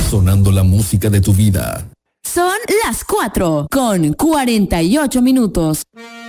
sonando la música de tu vida. Son las 4 con 48 minutos.